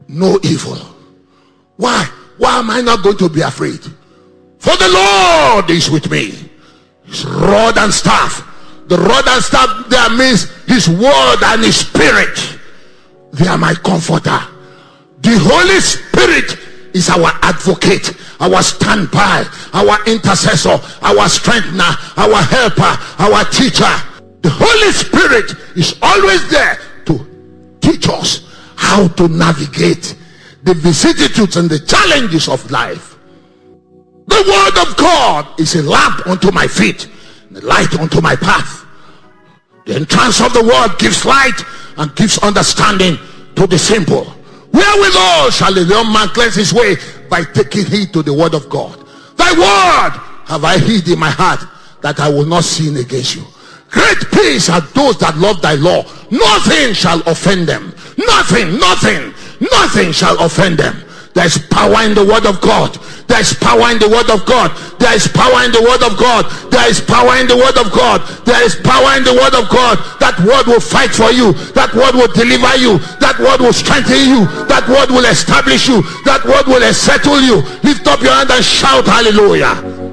no evil. Why? Why am I not going to be afraid? For the Lord is with me. His rod and staff. The rod and staff there means his word and his spirit. They are my comforter. The Holy Spirit is our advocate, our standby, our intercessor, our strengthener, our helper, our teacher. The Holy Spirit is always there to teach us how to navigate the vicissitudes and the challenges of life. The word of God is a lamp unto my feet, a light unto my path. The entrance of the word gives light and gives understanding to the simple. Wherewithal shall the young man cleanse his way? By taking heed to the word of God. Thy word have I hid in my heart, that I will not sin against you. Great peace are those that love thy law. Nothing shall offend them. Nothing shall offend them. There is power in the word of God. There is power in the word of God. There is power in the word of God. There is power in the word of God. There is power in the word of God. That word will fight for you. That word will deliver you. That word will strengthen you. That word will establish you. That word will settle you. Lift up your hand and shout hallelujah.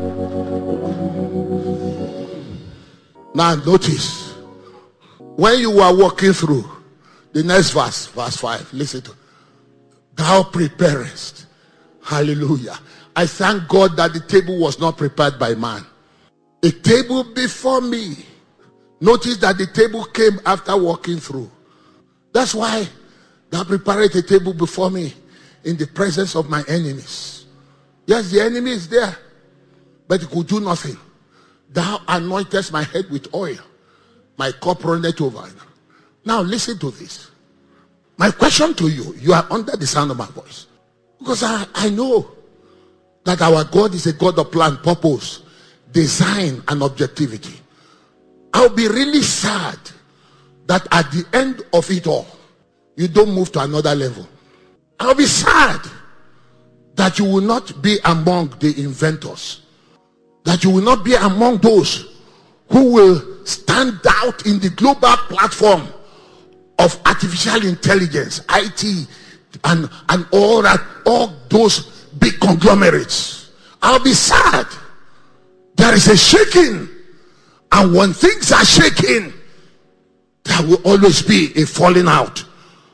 Now notice, when you are walking through the next verse 5, listen to, thou preparest. Hallelujah. I thank God that the table was not prepared by man. A table before me. Notice that the table came after walking through. That's why thou prepared a table before me in the presence of my enemies. Yes, the enemy is there, but he could do nothing. Thou anointest my head with oil. My cup runneth over. Now listen to this. My question to you, you are under the sound of my voice. Because I know that our God is a God of plan, purpose, design, and objectivity. I'll be really sad that at the end of it all, you don't move to another level. I'll be sad that you will not be among the inventors. That you will not be among those who will stand out in the global platform of artificial intelligence, IT, and all that, all those big conglomerates. I'll be sad. There is a shaking, and when things are shaking, there will always be a falling out.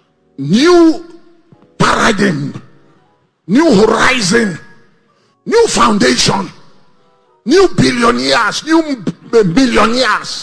New paradigm, new horizon, new foundation, new billionaires, new millionaires,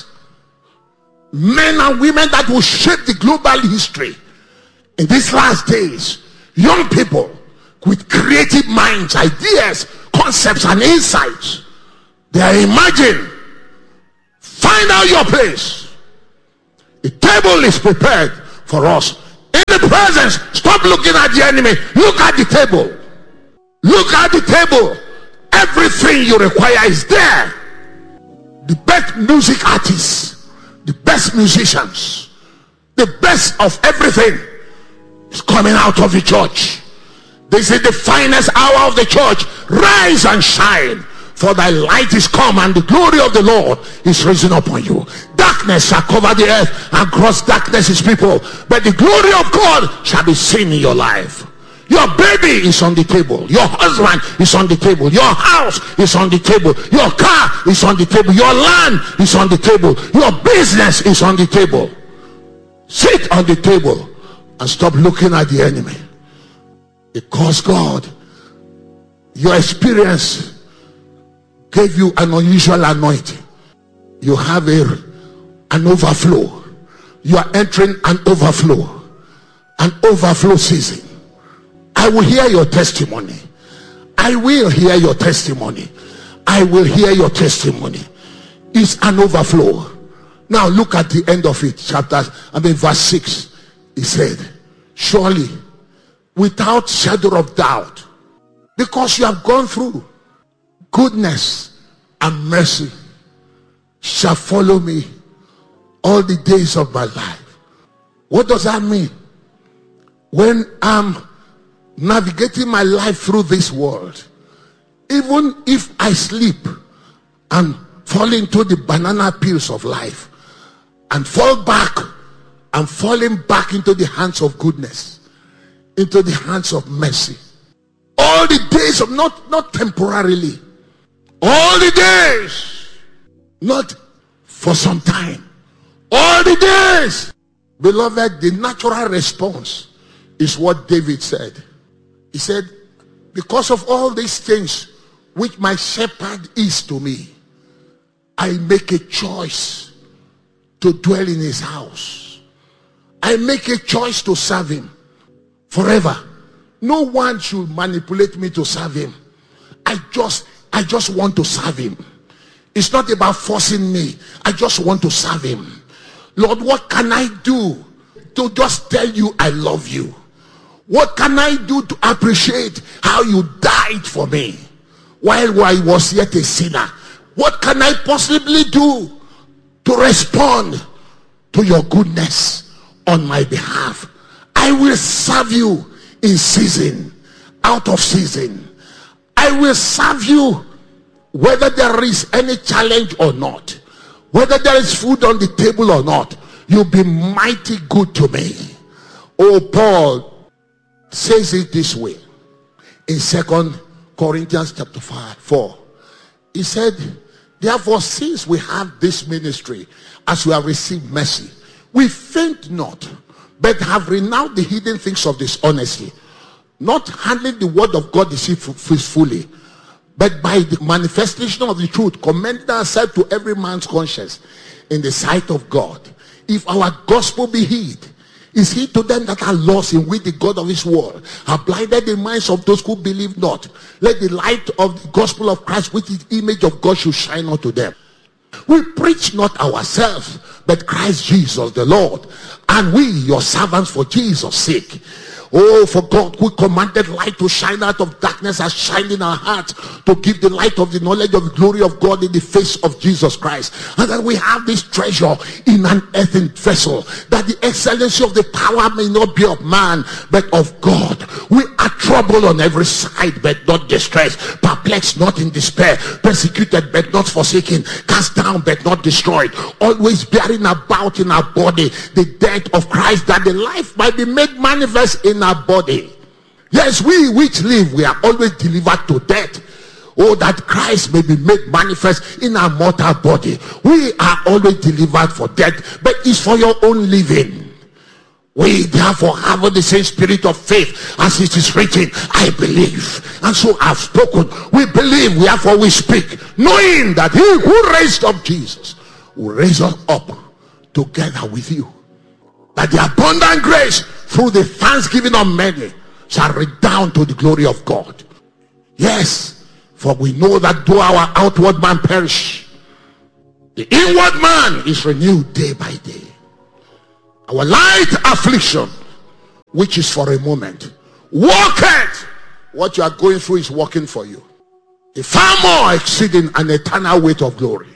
men and women that will shape the global history in these last days. Young people with creative minds, ideas, concepts, and insights. They are emerging. Find out your place. A table is prepared for us. In the presence, stop looking at the enemy. Look at the table. Look at the table. Everything you require is there. The best music artists, the best musicians, the best of everything is coming out of the church. This is the finest hour of the church. Rise and shine, for thy light is come, and the glory of the Lord is risen upon you. Darkness shall cover the earth, and gross darkness is people, but the glory of God shall be seen in your life. Your baby is on the table. Your husband is on the table. Your house is on the table. Your car is on the table. Your land is on the table. Your business is on the table. Sit on the table and stop looking at the enemy. Because God, your experience gave you an unusual anointing. You have an overflow. You are entering an overflow season. I will hear your testimony. I will hear your testimony. I will hear your testimony. It's an overflow. Now look at the end of it, verse 6. He said, surely, without shadow of doubt, because you have gone through, goodness and mercy shall follow me all the days of my life. What does that mean? When I'm navigating my life through this world, even if I sleep and fall into the banana peels of life and fall back and falling back into the hands of goodness, into the hands of mercy. All the days of not temporarily. All the days, not for some time. All the days. Beloved, the natural response is what David said. He said, because of all these things which my shepherd is to me, I make a choice to dwell in his house. I make a choice to serve him forever. No one should manipulate me to serve him. I just want to serve him. It's not about forcing me. I just want to serve him. Lord, what can I do to just tell you I love you? What can I do to appreciate how you died for me while I was yet a sinner? What can I possibly do to respond to your goodness on my behalf? I will serve you in season, out of season. I will serve you whether there is any challenge or not, whether there is food on the table or not. You'll be mighty good to me. Oh, Paul says it this way in 2 Corinthians chapter 4. He said, therefore, since we have this ministry, as we have received mercy, we faint not, but have renounced the hidden things of dishonesty, not handling the word of God deceitfully, but by the manifestation of the truth, commending ourselves to every man's conscience in the sight of God. If our gospel be hid, is hid to them that are lost, in which the God of this world have blinded the minds of those who believe not. Let the light of the gospel of Christ, which is the image of God, should shine unto them. We preach not ourselves, but Christ Jesus the Lord, and we your servants for Jesus' sake. Oh, for God who commanded light to shine out of darkness has shined in our hearts to give the light of the knowledge of the glory of God in the face of Jesus Christ. And that we have this treasure in an earthen vessel, that the excellency of the power may not be of man, but of God. We are troubled on every side, but not distressed, perplexed, not in despair, persecuted, but not forsaken, cast down, but not destroyed, always bearing about in our body the death of Christ, that the life might be made manifest in our body. Yes, we which live, we are always delivered to death. Oh, that Christ may be made manifest in our mortal body. We are always delivered for death, but it's for your own living. We therefore have the same spirit of faith, as it is written, I believe, and so I've spoken. We believe, therefore we speak, knowing that he who raised up Jesus will raise us up together with you, that the abundant grace through the thanksgiving of many shall redound to the glory of God. Yes, for we know that though our outward man perish, the inward man is renewed day by day. Our light affliction, which is for a moment, worketh. What you are going through is working for you a far more exceeding an eternal weight of glory.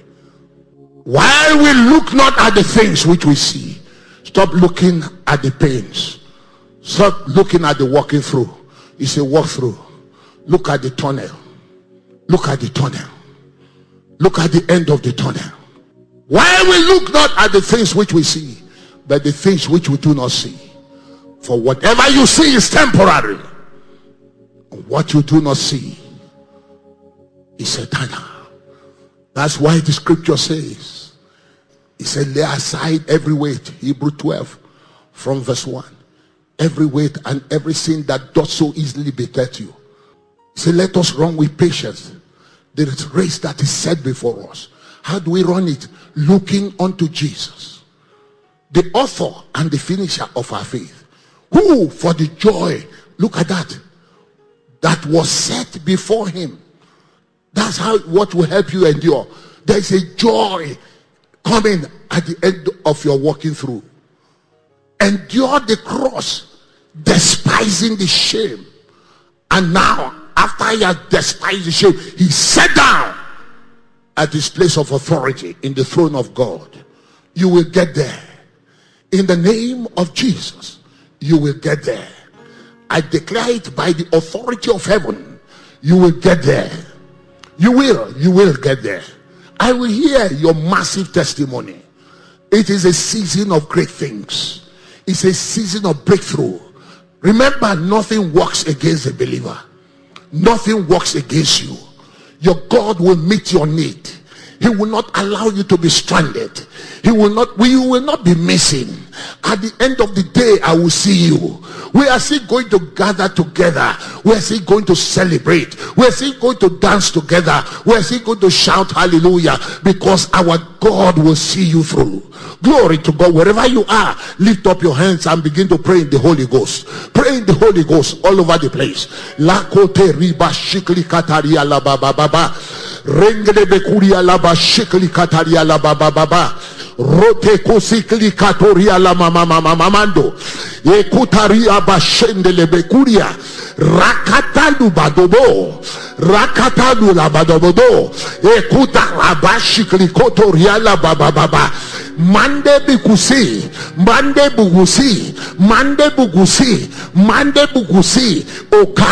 While we look not at the things which we see, stop looking at the pains. Stop looking at the walking through. It's a walk through. Look at the tunnel. Look at the tunnel. Look at the end of the tunnel. While we look not at the things which we see, but the things which we do not see. For whatever you see is temporary. What you do not see is eternal. That's why the scripture says, he said, lay aside every weight, Hebrew 12 from verse 1, every weight and every sin that doth so easily beget you. He said, let us run with patience the race that is set before us. How do we run it? Looking unto Jesus, the author and the finisher of our faith, who for the joy, look at that was set before him. That's how what will help you endure. There is a joy coming at the end of your walking through. Endure the cross, despising the shame. And now, after he has despised the shame, he sat down at his place of authority in the throne of God. You will get there. In the name of Jesus, you will get there. I declare it by the authority of heaven. You will get there. You will get there. I will hear your massive testimony. It is a season of great things. It's a season of breakthrough. Remember, nothing works against the believer. Nothing works against you. Your God will meet your need. He will not allow you to be stranded. You will not be missing. At the end of the day, I will see you. We are still going to gather together. We are still going to celebrate. We are still going to dance together. We are still going to shout hallelujah, because our God will see you through. Glory to God. Wherever you are, lift up your hands and begin to pray in the Holy Ghost. Pray in the Holy Ghost all over the place. Lakote riba shikli kataria la baba baba. Rengele bekuria la ba shikli kataria la baba baba. Rote kosikli katoria la mama mama mamando. Ekutaria ba shendele bekuria. Rakatalu badobo. Rakatalu la badobo. Ekuta la ba shikli kotoria la baba baba. Mande bugusi, mande bugusi, mande bugusi, mande bugusi.